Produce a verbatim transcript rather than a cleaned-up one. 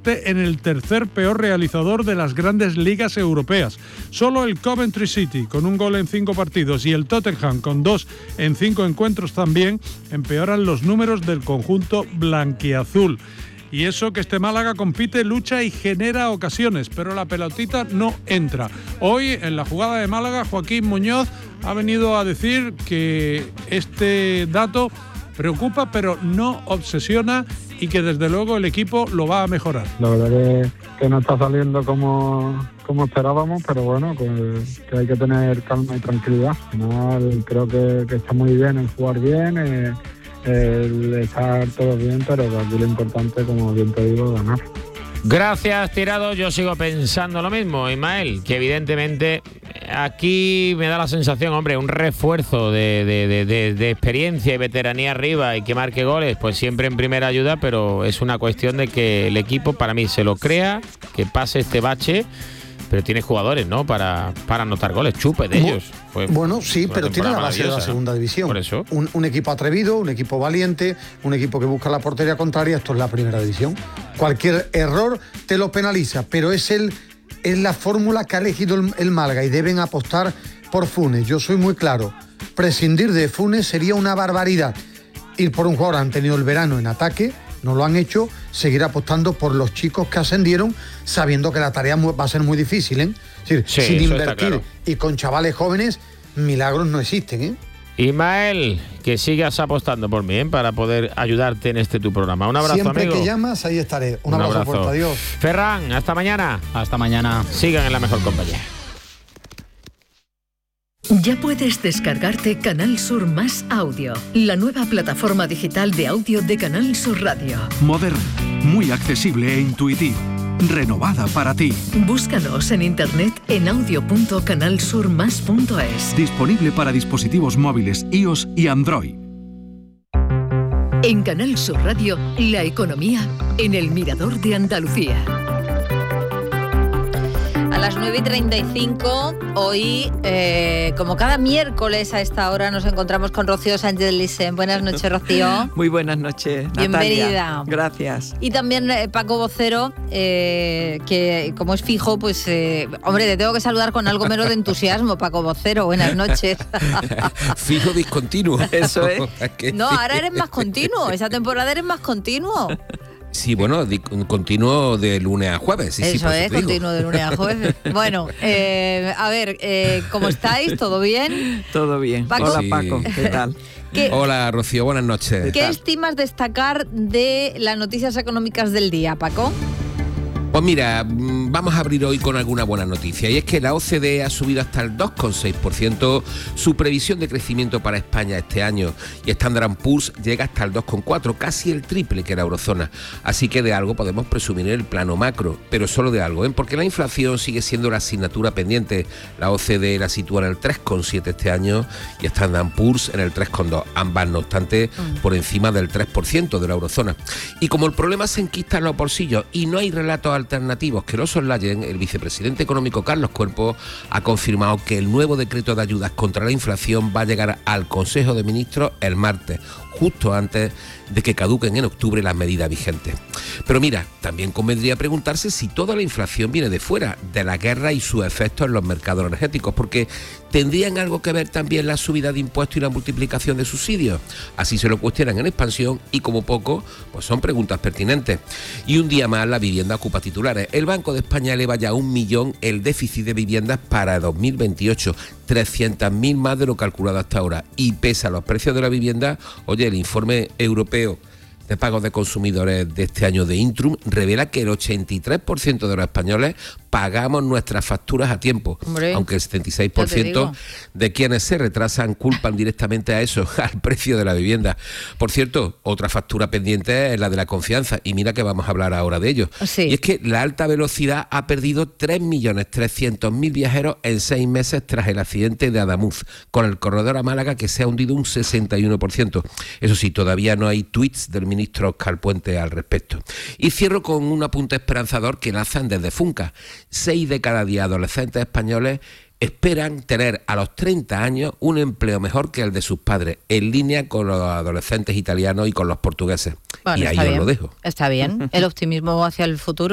convierte en el tercer peor realizador de las grandes ligas europeas. Solo el Coventry City, con un gol en cinco partidos, y el Tottenham, con dos en cinco encuentros también, empeoran los números del conjunto blanquiazul. Y eso que este Málaga compite, lucha y genera ocasiones, pero la pelotita no entra. Hoy, en la jugada de Málaga, Joaquín Muñoz ha venido a decir que este dato preocupa, pero no obsesiona, y que desde luego el equipo lo va a mejorar. La verdad que, que no está saliendo como, como esperábamos, pero bueno, que, que hay que tener calma y tranquilidad. Al final creo que, que está muy bien el jugar bien, eh, el estar todo bien, pero aquí lo importante, como bien te digo, es ganar. Gracias, Tirado. Yo sigo pensando lo mismo, Ismael, que evidentemente aquí me da la sensación, hombre, un refuerzo de, de, de, de, de experiencia y veteranía arriba y que marque goles, pues siempre en primera ayuda, pero es una cuestión de que el equipo, para mí, se lo crea, que pase este bache, pero tiene jugadores, ¿no?, para, para anotar goles. Chupe de ellos. Fue, bueno, sí, pero tiene la base de la ¿no? segunda división. Por eso. Un, un equipo atrevido, un equipo valiente, un equipo que busca la portería contraria. Esto es la primera división. Cualquier error te lo penaliza, pero es, el, es la fórmula que ha elegido el, el Málaga y deben apostar por Funes. Yo soy muy claro. Prescindir de Funes sería una barbaridad. Ir por un jugador, han tenido el verano en ataque, no lo han hecho, seguir apostando por los chicos que ascendieron, sabiendo que la tarea va a ser muy difícil, ¿eh? Es decir, sí, sin invertir claro. Y con chavales jóvenes, milagros no existen, ¿eh? Ismael, que sigas apostando por mí, ¿eh?, para poder ayudarte en este tu programa. Un abrazo, Siempre amigo. que llamas, ahí estaré. Un, Un abrazo, abrazo fuerte, adiós. Ferran, hasta mañana. Hasta mañana. Sigan en la mejor compañía. Ya puedes descargarte Canal Sur Más Audio, la nueva plataforma digital de audio de Canal Sur Radio. Moderna, muy accesible e intuitiva, renovada para ti. Búscanos en internet en audio punto canal sur más punto es. Disponible para dispositivos móviles iOS y Android. En Canal Sur Radio, la economía en el Mirador de Andalucía. A las nueve y treinta y cinco, hoy, eh, como cada miércoles a esta hora, nos encontramos con Rocío Sánchez Lisen. Buenas noches, Rocío. Muy buenas noches, Natalia. Bienvenida. Gracias. Y también eh, Paco Vocero, eh, que como es fijo, pues, eh, hombre, te tengo que saludar con algo menos de entusiasmo, Paco Vocero. Buenas noches. Fijo discontinuo. Eso es. No, ahora eres más continuo. Esa temporada eres más continuo. Sí, bueno, di, continuo de lunes a jueves. Sí, eso sí, es, continuo de lunes a jueves. Bueno, eh, a ver, eh, ¿cómo estáis? ¿Todo bien? Todo bien. Paco. Hola, Sí. Paco, ¿qué tal? ¿Qué, Hola, Rocío, buenas noches. ¿Qué estimas destacar de las noticias económicas del día, Paco? Pues mira, vamos a abrir hoy con alguna buena noticia, y es que la O C D E ha subido hasta el dos coma seis por ciento su previsión de crecimiento para España este año, y Standard and Poor's llega hasta el dos coma cuatro por ciento, casi el triple que la eurozona. Así que de algo podemos presumir en el plano macro, pero solo de algo, ¿eh? Porque la inflación sigue siendo la asignatura pendiente. La O C D E la sitúa en el tres coma siete por ciento este año y Standard and Poor's en el tres coma dos por ciento, ambas no obstante por encima del tres por ciento de la eurozona. Y como el problema se enquista en los bolsillos y no hay relatos alternativos que lo soslayen, el vicepresidente económico Carlos Cuerpo ha confirmado que el nuevo decreto de ayudas contra la inflación va a llegar al Consejo de Ministros el martes, justo antes de que caduquen en octubre las medidas vigentes. Pero mira, también convendría preguntarse si toda la inflación viene de fuera, de la guerra y sus efectos en los mercados energéticos, porque ¿tendrían algo que ver también la subida de impuestos y la multiplicación de subsidios? Así se lo cuestionan en Expansión y como poco, pues son preguntas pertinentes. Y un día más la vivienda ocupa titulares. El Banco de España eleva ya a un millón el déficit de viviendas para dos mil veintiocho, trescientas mil más de lo calculado hasta ahora. Y pese a los precios de la vivienda, oye, el informe europeo de pagos de consumidores de este año de Intrum revela que el ochenta y tres por ciento de los españoles pagamos nuestras facturas a tiempo. Hombre, aunque el setenta y seis por ciento de quienes se retrasan culpan directamente a eso, al precio de la vivienda. Por cierto, otra factura pendiente es la de la confianza, y mira que vamos a hablar ahora de ello. Sí. Y es que la alta velocidad ha perdido tres millones trescientos mil viajeros en seis meses tras el accidente de Adamuz, con el corredor a Málaga que se ha hundido un sesenta y uno por ciento. Eso sí, todavía no hay tweets del ministro Óscar Puente al respecto. Y cierro con un apunte esperanzador que lanzan desde Funca. Seis de cada diez adolescentes españoles esperan tener a los treinta años un empleo mejor que el de sus padres, en línea con los adolescentes italianos y con los portugueses. Bueno, y ahí os lo dejo. Está bien, el optimismo hacia el futuro.